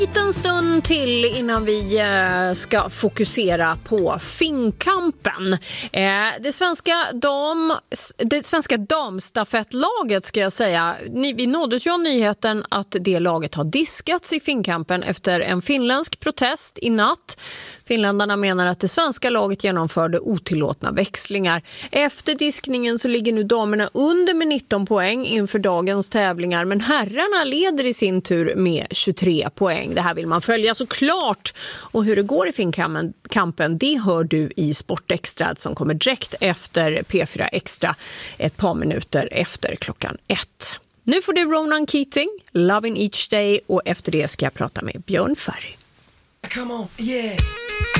En stund till innan vi ska fokusera på Finnkampen. Det svenska damstafettlaget ska jag säga. Vi nåddes ju av nyheten att det laget har diskats i Finnkampen efter en finländsk protest i natt. Finländarna menar att det svenska laget genomförde otillåtna växlingar. Efter diskningen så ligger nu damerna under med 19 poäng inför dagens tävlingar, men herrarna leder i sin tur med 23 poäng. Det här vill man följa såklart. Och hur det går i Finnkampen, det hör du i Sportextra som kommer direkt efter P4 Extra ett par minuter efter 1:00. Nu får du Ronan Keating, Loving Each Day, och efter det ska jag prata med Björn Ferry. Come on, yeah.